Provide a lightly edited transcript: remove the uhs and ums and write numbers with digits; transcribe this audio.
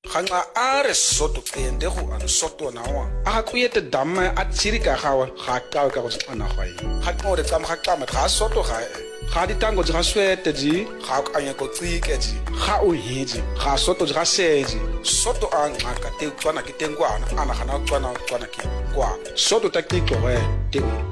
Ganga are soto kende go ana soto na wa. A go yete damme a tsiri ka gawa ga ka ka go tsana ga yi. Ga mo re tsama ga kama ga soto ga ga ditango ga swete ji ga ka anya go tsike ji ga o hiji ga soto ga seji soto a ngaka te tswana ke tengwana ana gana tswana ke kwa soto ta ke go te